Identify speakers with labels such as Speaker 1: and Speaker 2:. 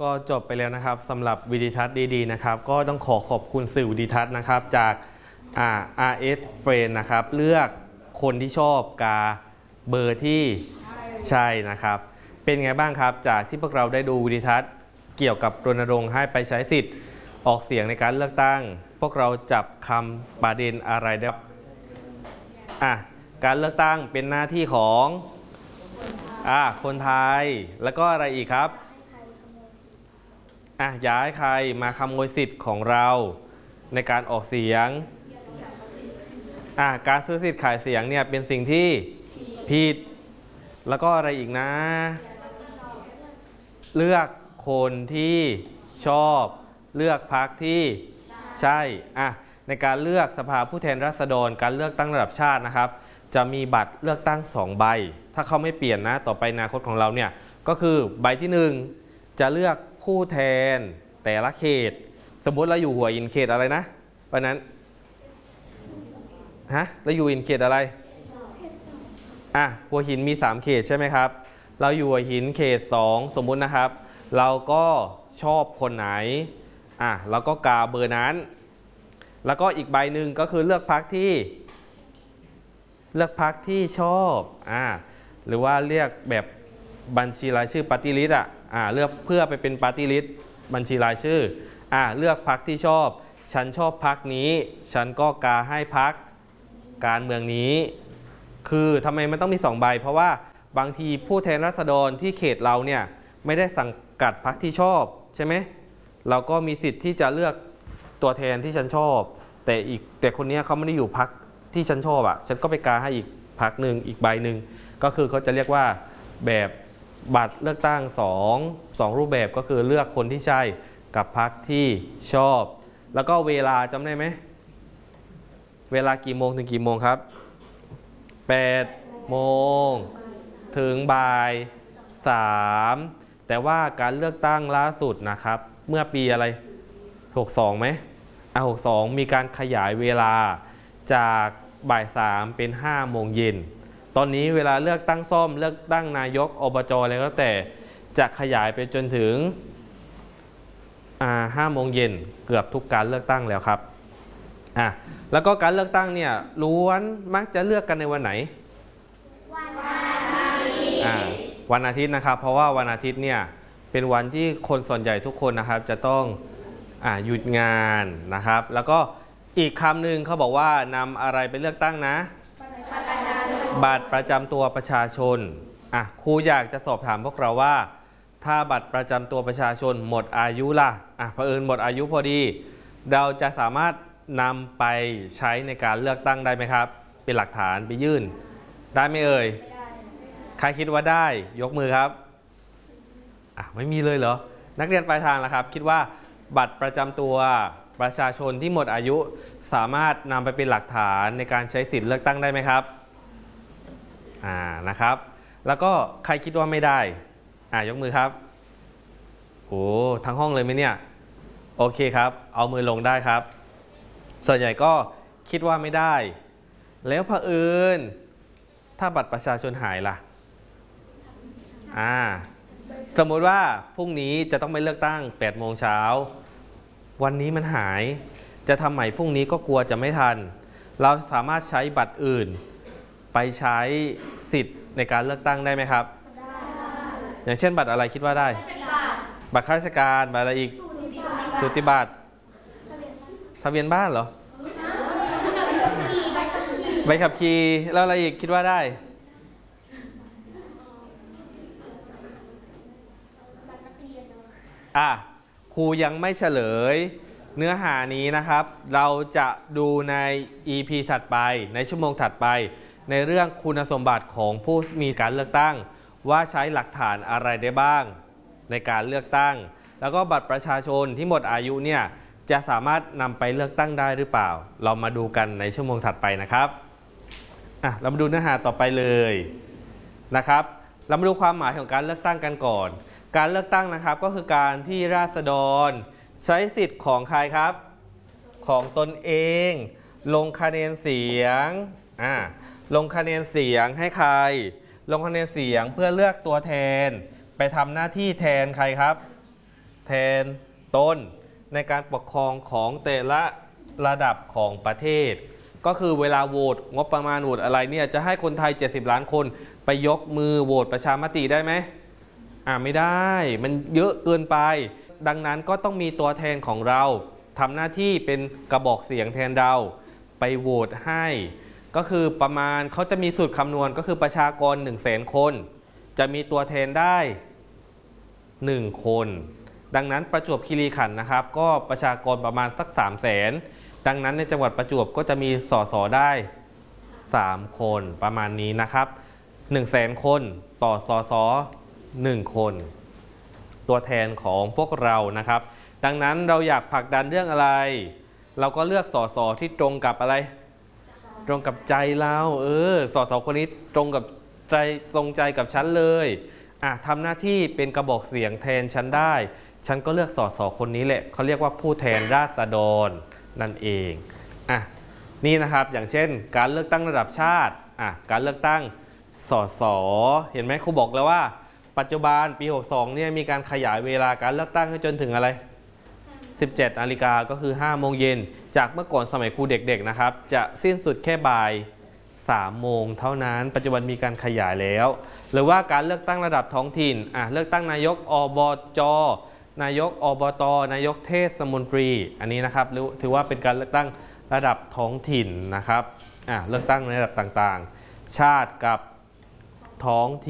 Speaker 1: ก็จบไปแล้วนะครับสำหรับวิดีทัศน์ดีๆนะครับก็ต้องขอบคุณสื่อวิดีทัศน์นะครับจากRS Friend นะครับเลือกคนที่ชอบกาเบอร์ที่ใช่นะครับเป็นไงบ้างครับจากที่พวกเราได้ดูวิดีทัศน์เกี่ยวกับรณรงค์ให้ไปใช้สิทธิ์ออกเสียงในการเลือกตั้งพวกเราจับคำประเด็นอะไรได้การเลือกตั้งเป็นหน้าที่ของคนไทยแล้วก็อะไรอีกครับอย่าให้ใครมาขโมยสิทธิ์ของเราในการออกเสียงการซื้อสิทธิ์ขายเสียงเนี่ยเป็นสิ่งที่ผิดแล้วก็อะไรอีกนะเลือกคนที่ชอบเลือกพรรคที่ใช่ในการเลือกสภาผู้แทนราษฎรการเลือกตั้งระดับชาตินะครับจะมีบัตรเลือกตั้ง2ใบถ้าเขาไม่เปลี่ยนนะต่อไปอนาคตของเราเนี่ยก็คือใบที่1จะเลือกผู้แทนแต่ละเขตสมมุติเราอยู่หัวหินเขตอะไรนะวันนั้นเราอยู่หัวหินเขตอะไรหัวหินมี3เขตใช่ไหมครับเราอยู่หัวหินเขต2สมมุตินะครับเราก็ชอบคนไหนเราก็กาเบอร์นั้นแล้วก็อีกใบหนึ่งก็คือเลือกพรรคที่ชอบหรือว่าเรียกแบบบัญชีรายชื่อปาร์ตี้ลิสต์เลือกเพื่อไปเป็นปาร์ตี้ลิสต์บัญชีรายชื่อเลือกพรรคที่ชอบฉันชอบพรรคนี้ฉันก็กาให้พรรคการเมืองนี้คือทำไมมันต้องมี2ใบเพราะว่าบางทีผู้แทนราษฎรที่เขตเราเนี่ยไม่ได้สังกัดพรรคที่ชอบใช่ไหมเราก็มีสิทธิ์ที่จะเลือกตัวแทนที่ฉันชอบแต่คนนี้เขาไม่ได้อยู่พรรคที่ฉันชอบฉันก็ไปกาให้อีกพรรคหนึ่งอีกใบหนึ่งก็คือเขาจะเรียกว่าแบบบัตรเลือกตั้ง2รูปแบบก็คือเลือกคนที่ใช่กับพรรคที่ชอบแล้วก็เวลาจำได้ไหมเวลากี่โมงถึงกี่โมงครับ8 โมงถึงบ่าย 3แต่ว่าการเลือกตั้งล่าสุดนะครับเมื่อปีอะไร62ไหม62มีการขยายเวลาจากบ่าย 3เป็น5 โมงเย็นตอนนี้เวลาเลือกตั้งซ่อมเลือกตั้งนายกอบจอะไรก็แต่จะขยายไปจนถึง5 โมงเย็นเกือบทุกการเลือกตั้งแล้วครับแล้วก็การเลือกตั้งเนี่ยล้วนมักจะเลือกกันในวันไหนวันอาทิตย์นะครับเพราะว่าวันอาทิตย์เนี่ยเป็นวันที่คนส่วนใหญ่ทุกคนนะครับจะต้องหยุดงานนะครับแล้วก็อีกคำหนึ่งเขาบอกว่านำอะไรไปเลือกตั้งนะบัตรประจำตัวประชาชนครูอยากจะสอบถามพวกเราว่าถ้าบัตรประจำตัวประชาชนหมดอายุล่ะเผอิญหมดอายุพอดีเราจะสามารถนำไปใช้ในการเลือกตั้งได้ไหมครับเป็นหลักฐานไปยื่นได้ไหมเอ่ยใครคิดว่าได้ยกมือครับไม่มีเลยเหรอนักเรียนปลายทางล่ะครับคิดว่าบัตรประจำตัวประชาชนที่หมดอายุสามารถนำไปเป็นหลักฐานในการใช้สิทธิ์เลือกตั้งได้ไหมครับนะครับแล้วก็ใครคิดว่าไม่ได้ยกมือครับโอ้ทั้งห้องเลยไหมเนี่ยโอเคครับเอามือลงได้ครับส่วนใหญ่ก็คิดว่าไม่ได้แล้วเผอิญถ้าบัตรประชาชนหายล่ะสมมติว่าพรุ่งนี้จะต้องไปเลือกตั้ง8 โมงเช้าวันนี้มันหายจะทำใหม่พรุ่งนี้ก็กลัวจะไม่ทันเราสามารถใช้บัตรอื่นไปใช้สิทธิ์ในการเลือกตั้งได้ไหมครับอย่างเช่นบัตรอะไรคิดว่าได้บัตรข้าราชการบัตรอะไรอีกสูติบัตรทะเบียนบ้านเหรอใบขับขี่แล้วอะไรอีกคิดว่าได้ครูยังไม่เฉลยเนื้อหานี้นะครับเราจะดูใน EP ถัดไปในชั่วโมงถัดไปในเรื่องคุณสมบัติของผู้มีการเลือกตั้งว่าใช้หลักฐานอะไรได้บ้างในการเลือกตั้งแล้วก็บัตรประชาชนที่หมดอายุเนี่ยจะสามารถนำไปเลือกตั้งได้หรือเปล่าเรามาดูกันในชั่วโมงถัดไปนะครับเรามาดูเนื้อหาต่อไปเลยนะครับเรามาดูความหมายของการเลือกตั้งกันก่อนการเลือกตั้งนะครับก็คือการที่ราษฎรใช้สิทธิ์ของใครครับของตนเองลงคะแนนเสียงลงคะแนนเสียงให้ใครลงคะแนนเสียงเพื่อเลือกตัวแทนไปทำหน้าที่แทนใครครับแทนตนในการปกครองของแต่ละระดับของประเทศก็คือเวลาโหวตงบประมาณโหวตอะไรเนี่ยจะให้คนไทย70ล้านคนไปยกมือโหวตประชามติได้ไหมไม่ได้มันเยอะเกินไปดังนั้นก็ต้องมีตัวแทนของเราทำหน้าที่เป็นกระบอกเสียงแทนเราไปโหวตให้ก็คือประมาณเขาจะมีสูตรคำนวณก็คือประชากร100,000 คนจะมีตัวแทนได้1 คนดังนั้นประจวบคีรีขันธ์นะครับก็ประชากรประมาณสัก300,000ดังนั้นในจังหวัดประจวบก็จะมีสสได้3 คนประมาณนี้นะครับ100,000 คนต่อสส1 คนตัวแทนของพวกเรานะครับดังนั้นเราอยากผลักดันเรื่องอะไรเราก็เลือกสสที่ตรงกับอะไรตรงกับใจเราสสคนนี้ตรงกับใจตรงใจกับฉันเลยทำหน้าที่เป็นกระบอกเสียงแทนฉันได้ฉันก็เลือกสสคนนี้แหละเขาเรียกว่าผู้แทนราษฎรนั่นเองนี่นะครับอย่างเช่นการเลือกตั้งระดับชาติการเลือกตั้งสสเห็นไหมครูบอกแล้วว่าปัจจุบันปี62เนี่ยมีการขยายเวลาการเลือกตั้งให้จนถึงอะไร17 นาฬิกาก็คือ5 โมงเย็นจากเมื่อก่อนสมัยครูเด็กๆนะครับจะสิ้นสุดแค่บ่าย3 โมงเท่านั้นปัจจุบันมีการขยายแล้วหรือว่าการเลือกตั้งระดับท้องถิ่นเลือกตั้งนายกอบจนายกอบตนายกเทศมนตรีอันนี้นะครับถือว่าเป็นการเลือกตั้งระดับท้องถิ่นนะครับเลือกตั้งในระดับต่างๆชาติกับท้องถิ่น